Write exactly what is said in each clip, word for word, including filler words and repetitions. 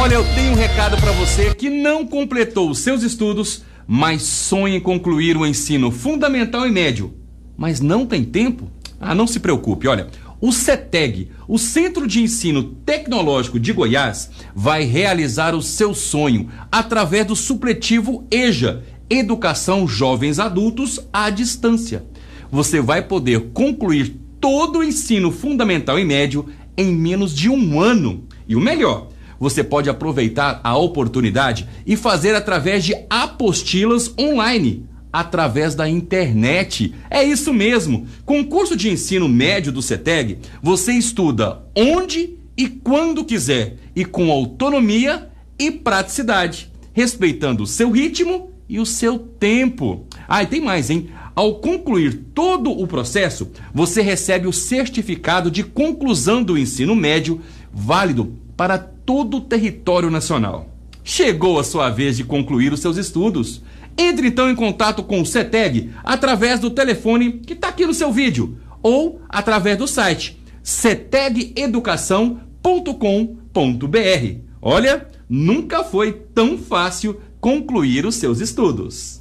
Olha, eu tenho um recado para você que não completou os seus estudos, mas sonha em concluir o ensino fundamental e médio, mas não tem tempo? Ah, não se preocupe, olha, o CETEG, o Centro de Ensino Tecnológico de Goiás, vai realizar o seu sonho através do supletivo EJA, Educação Jovens Adultos à Distância. Você vai poder concluir todo o ensino fundamental e médio em menos de um ano. E o melhor, você pode aproveitar a oportunidade e fazer através de apostilas online, através da internet. É isso mesmo. Com o curso de ensino médio do CETEG, você estuda onde e quando quiser e com autonomia e praticidade, respeitando o seu ritmo e o seu tempo. Ah, e tem mais, hein? Ao concluir todo o processo, você recebe o certificado de conclusão do ensino médio, válido para todo o território nacional. Chegou a sua vez de concluir os seus estudos. Entre então em contato com o CETEG através do telefone que está aqui no seu vídeo ou através do site ceteg educação ponto com ponto br. Olha, nunca foi tão fácil concluir os seus estudos.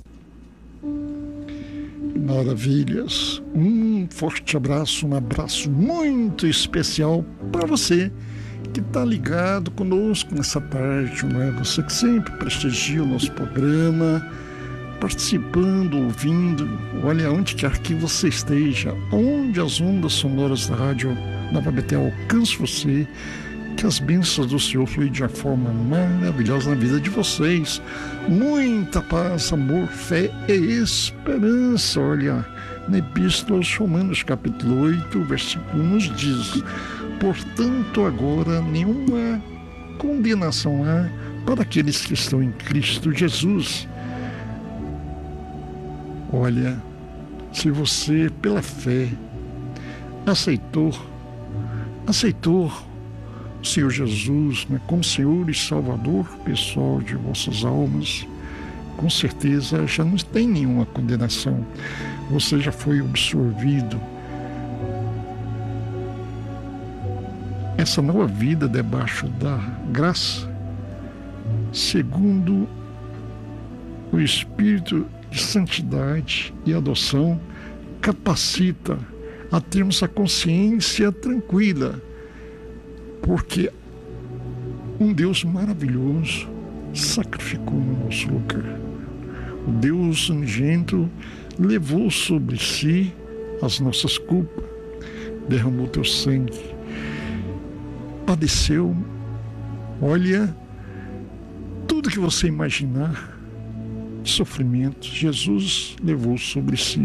Maravilhas. Um forte abraço, um abraço muito especial para você que está ligado conosco nessa tarde, não é? Você que sempre prestigia o nosso programa, participando, ouvindo. Olha, onde quer que você esteja, onde as ondas sonoras da rádio Nova Betel alcancem você, que as bênçãos do Senhor fluem de uma forma maravilhosa na vida de vocês. Muita paz, amor, fé e esperança. Olha, na Epístola aos Romanos, capítulo oito, versículo nos diz: portanto, agora nenhuma condenação há para aqueles que estão em Cristo Jesus. Olha, se você, pela fé, aceitou, aceitou o Senhor Jesus, né, como Senhor e Salvador pessoal de vossas almas, com certeza já não tem nenhuma condenação. Você já foi absorvido. Essa nova vida debaixo da graça, segundo o Espírito de santidade e adoção, capacita a termos a consciência tranquila, porque um Deus maravilhoso sacrificou no nosso lugar. O Deus unigênito levou sobre si as nossas culpas, derramou teu sangue, padeceu, olha, tudo que você imaginar, sofrimento, Jesus levou sobre si.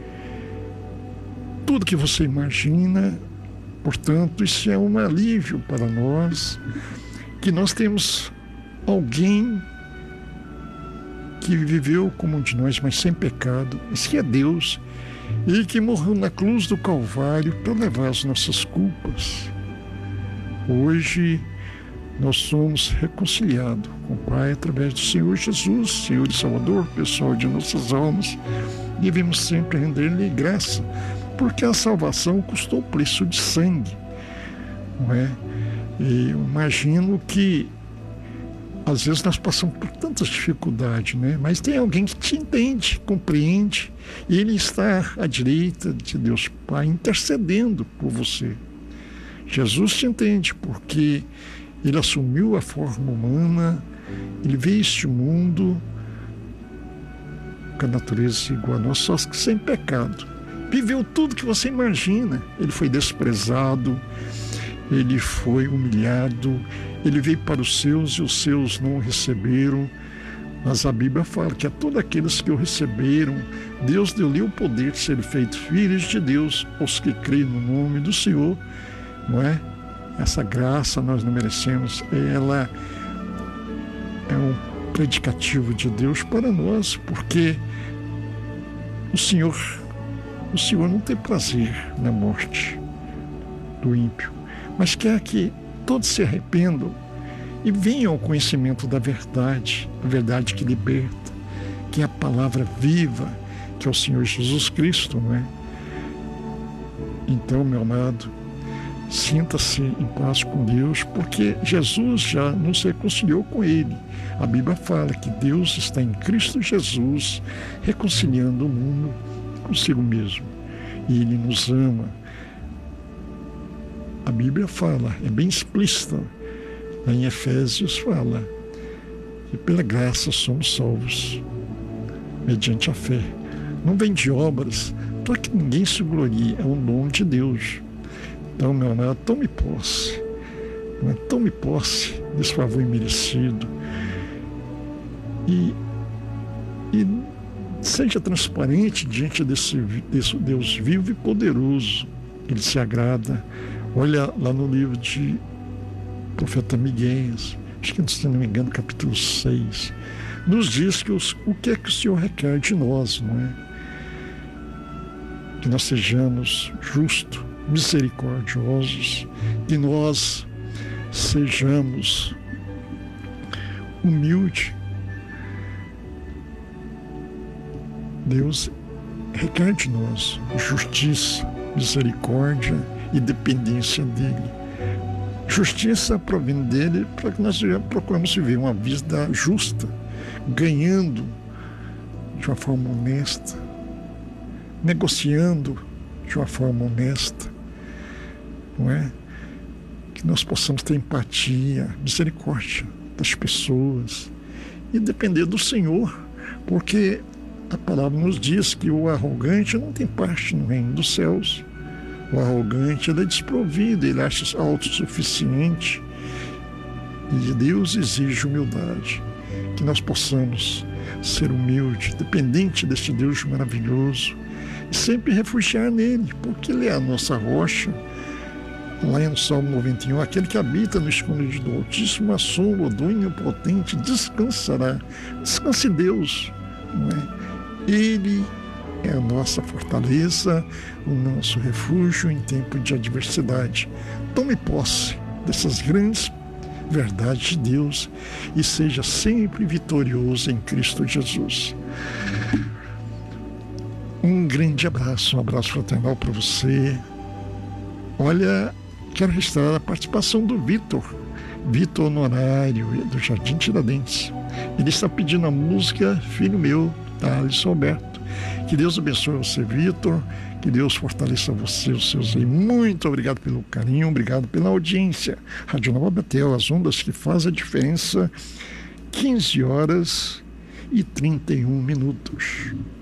Tudo que você imagina, portanto, isso é um alívio para nós, que nós temos alguém que viveu como um de nós, mas sem pecado, esse que é Deus, e que morreu na cruz do Calvário para levar as nossas culpas. Hoje nós somos reconciliados com o Pai através do Senhor Jesus, Senhor e Salvador pessoal de nossas almas. Devemos sempre render-lhe graça, porque a salvação custou o preço de sangue, não é? E eu imagino que às vezes nós passamos por tantas dificuldades, né? Mas tem alguém que te entende, compreende, e ele está à direita de Deus Pai, intercedendo por você. Jesus te entende, porque ele assumiu a forma humana, ele veio a este mundo com a natureza igual a nós, só que sem pecado. Viveu tudo que você imagina. Ele foi desprezado, ele foi humilhado, ele veio para os seus e os seus não o receberam. Mas a Bíblia fala que a todos aqueles que o receberam, Deus deu-lhe o poder de serem feitos filhos de Deus, os que creem no nome do Senhor, não é? Essa graça nós não merecemos, ela é um predicativo de Deus para nós, porque o Senhor, o Senhor não tem prazer na morte do ímpio, mas quer que todos se arrependam e venham ao conhecimento da verdade, a verdade que liberta, que é a palavra viva, que é o Senhor Jesus Cristo, não é? Então, meu amado, Sinta-se em paz com Deus, porque Jesus já nos reconciliou com Ele. A Bíblia fala que Deus está em Cristo Jesus, reconciliando o mundo consigo mesmo. E Ele nos ama. A Bíblia fala, é bem explícita, lá em Efésios fala que pela graça somos salvos, mediante a fé. Não vem de obras, para que ninguém se glorie, é um dom de Deus. Então, meu amado, tome posse, não é? Tome posse desse favor imerecido e, e seja transparente diante desse, desse Deus vivo e poderoso. Ele se agrada. Olha lá no livro de profeta Miqueias, acho que, se não me engano, capítulo seis, nos diz que os, o que é que o Senhor requer de nós, não é? Que nós sejamos justos, misericordiosos, que nós sejamos humildes. Deus requer de nós justiça, misericórdia e dependência dele. Justiça provém dele para que nós procuramos viver uma vida justa, ganhando de uma forma honesta, negociando de uma forma honesta, não é? Que nós possamos ter empatia, misericórdia das pessoas e depender do Senhor, porque a palavra nos diz que o arrogante não tem parte no reino dos céus. O arrogante, ele é desprovido, ele acha autossuficiente. E Deus exige humildade, que nós possamos ser humildes, dependente deste Deus maravilhoso, e sempre refugiar nele, porque ele é a nossa rocha. Lá no Salmo noventa e um, aquele que habita no esconderijo do Altíssimo, a sombra do Onipotente descansará. Descanse em Deus, não é? Ele é a nossa fortaleza, o nosso refúgio em tempo de adversidade. Tome posse dessas grandes verdades de Deus e seja sempre vitorioso em Cristo Jesus. Um grande abraço, um abraço fraternal para você. Olha, quero registrar a participação do Vitor, Vitor Honorário, do Jardim Tiradentes. Ele está pedindo a música Filho Meu, da Alisson Alberto. Que Deus abençoe você, Vitor, que Deus fortaleça você, os seus aí. Muito obrigado pelo carinho, obrigado pela audiência. Rádio Nova Betel, as ondas que fazem a diferença, quinze horas e trinta e um minutos.